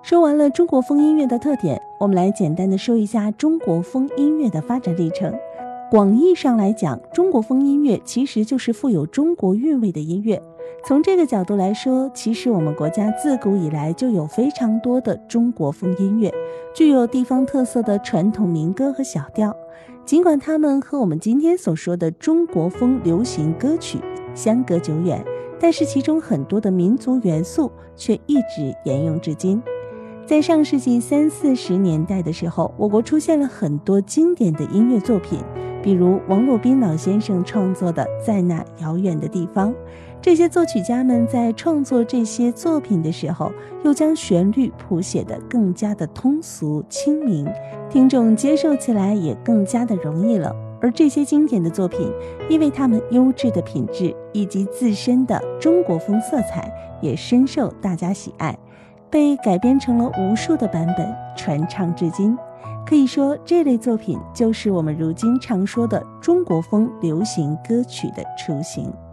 说完了中国风音乐的特点，我们来简单的说一下中国风音乐的发展历程。广义上来讲，中国风音乐其实就是富有中国韵味的音乐。从这个角度来说，其实我们国家自古以来就有非常多的中国风音乐，具有地方特色的传统民歌和小调。尽管它们和我们今天所说的中国风流行歌曲相隔久远，但是其中很多的民族元素却一直沿用至今。在上世纪30、40年代的时候，我国出现了很多经典的音乐作品，比如王洛宾老先生创作的《在那遥远的地方》。这些作曲家们在创作这些作品的时候，又将旋律谱写得更加的通俗亲民，听众接受起来也更加的容易了。而这些经典的作品，因为它们优质的品质以及自身的中国风色彩，也深受大家喜爱，被改编成了无数的版本，传唱至今。可以说，这类作品就是我们如今常说的中国风流行歌曲的雏形。